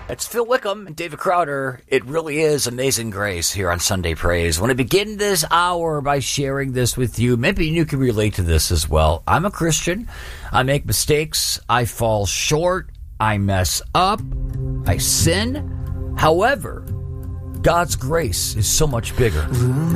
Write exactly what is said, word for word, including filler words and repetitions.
It's Phil Wickham and David Crowder. It really is Amazing Grace here on Sunday Praise. I want to begin this hour by sharing this with you. Maybe you can relate to this as well. I'm a Christian. I make mistakes. I fall short. I mess up. I sin. However, God's grace is so much bigger.